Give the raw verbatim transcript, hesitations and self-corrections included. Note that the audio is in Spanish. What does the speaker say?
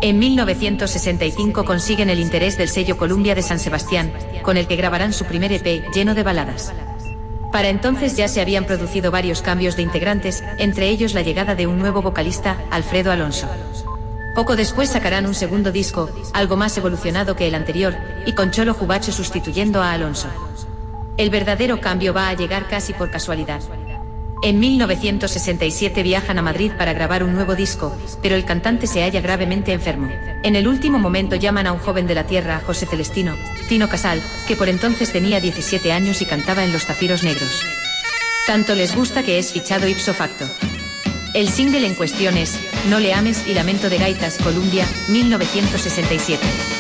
En mil novecientos sesenta y cinco consiguen el interés del sello Columbia de San Sebastián, con el que grabarán su primer E P, lleno de baladas. Para entonces ya se habían producido varios cambios de integrantes, entre ellos la llegada de un nuevo vocalista, Alfredo Alonso. Poco después sacarán un segundo disco, algo más evolucionado que el anterior, y con Cholo Jubacho sustituyendo a Alonso. El verdadero cambio va a llegar casi por casualidad. En mil novecientos sesenta y siete viajan a Madrid para grabar un nuevo disco, pero el cantante se halla gravemente enfermo. En el último momento llaman a un joven de la tierra, José Celestino, Tino Casal, que por entonces tenía diecisiete años y cantaba en Los Zafiros Negros. Tanto les gusta que es fichado ipso facto. El single en cuestión es No le ames y Lamento de Gaitas, Columbia, mil novecientos sesenta y siete.